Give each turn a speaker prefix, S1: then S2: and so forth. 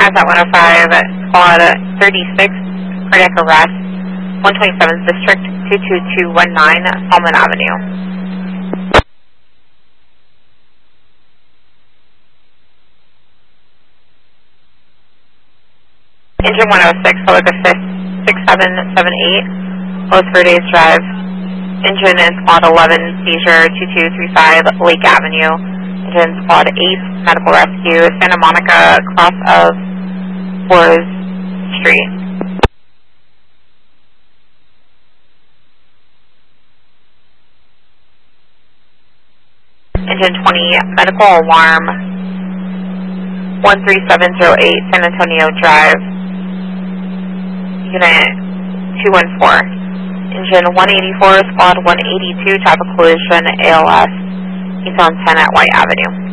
S1: Mass at 105, squad 36, cardiac arrest, 127th District, 22219, Salmon Avenue. Engine 106, Felica 6778, Los Verdes Drive. Engine in squad 11, seizure 2235, Lake Avenue. Engine squad 8, medical rescue, Santa Monica, cross of Flores Street. Engine 20, medical alarm, 13708, San Antonio Drive, unit 214. Engine 184, squad 182, traffic collision, ALS, East on 10 at White Avenue.